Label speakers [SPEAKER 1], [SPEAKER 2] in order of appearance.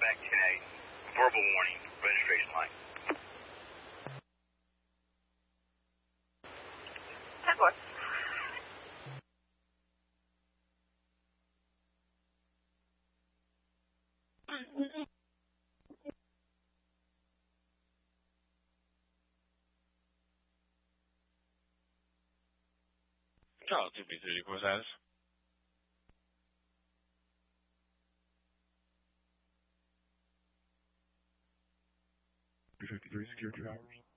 [SPEAKER 1] back 10-8. Verbal warning, registration line.
[SPEAKER 2] 10-4.
[SPEAKER 3] Charles 2B3, course status. 53, secure 2 hours.